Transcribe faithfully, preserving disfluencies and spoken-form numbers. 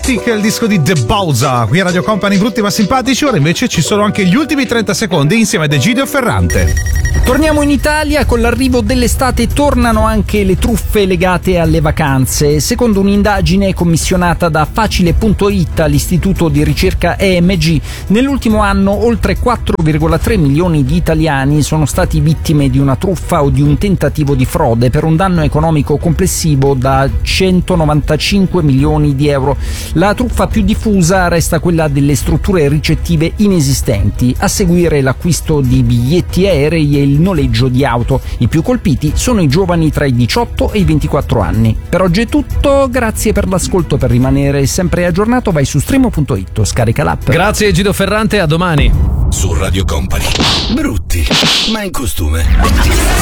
Che è il disco di The Bowza qui a Radio Company, brutti ma simpatici. Ora invece ci sono anche gli ultimi trenta secondi insieme ad Egidio Ferrante. Torniamo in Italia. Con l'arrivo dell'estate tornano anche le truffe legate alle vacanze. Secondo un'indagine commissionata da Facile punto it all'istituto di ricerca E M G, nell'ultimo anno oltre quattro virgola tre milioni di italiani sono stati vittime di una truffa o di un tentativo di frode per un danno economico complessivo da centonovantacinque milioni di euro. La truffa più diffusa resta quella delle strutture ricettive inesistenti, a seguire l'acquisto di biglietti aerei e il noleggio di auto. I più colpiti sono i giovani tra i diciotto e i ventiquattro anni. Per oggi è tutto, grazie per l'ascolto. Per rimanere sempre aggiornato vai su streamo punto it, scarica l'app. Grazie Gido Ferrante, a domani. Su Radio Company. Brutti, ma in costume.